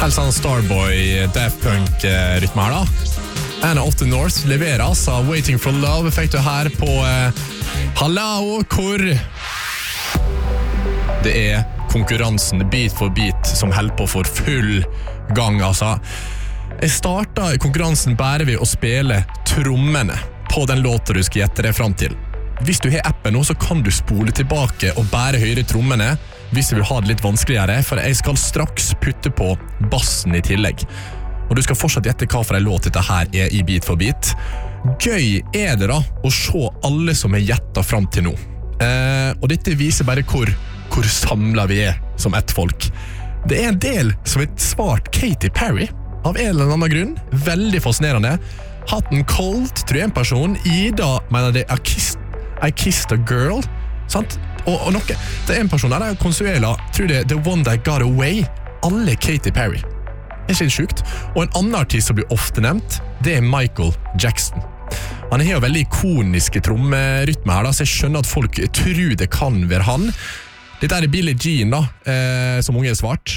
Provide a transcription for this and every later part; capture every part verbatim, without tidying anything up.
Helt sånn Starboy, Daft Punk-rytme her da. Anna of the North leverer altså Waiting for Love. Fikk du her på eh, Hallo, hvor det er konkurransen bit for bit som holder på for full gang, altså. Jeg startet konkurransen bare ved å spille trommene på den låten du skal gjette deg frem til. Hvis du har appen nå, så kan du spole tilbake og bare høre trommene hvis du vil ha det litt vanskeligere, for jeg skal straks putte på bassen i tillegg. Og du skal fortsatt gjette hva for en låt dette her er i bit for bit. Gøy er det da å se alle som er gjettet frem til nå. Eh, og dette viser bare hvor, hvor samlet vi er som ett folk. Det er en del som har svart Katy Perry, av en eller annen grunn. Veldig fascinerende. Hatten Cold, tror jeg en person. Ida mener det I kissed, I kissed a girl. Sant? Og, og noe. Det er en person der, Consuela, tror det The One That Got Away. Alle Katy Perry. Det er ikke sjukt. Og en annen artist som blir ofte nevnt, det er Michael Jackson. Han har jo veldig ikoniske trommerytme her da, så jeg skjønner at folk tror det kan være han. Dette er Billie Jean da, eh, som mange har svart.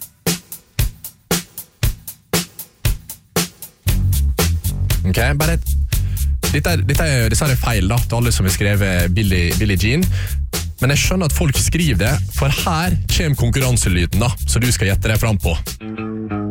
Ok, bare et Dette er, dette er, dette er feil da, til alle som har skrevet Billie, Billie Jean. Men jeg skjønner at folk skriver det, for her kommer konkurranselyden da, så du skal gjette deg frem på.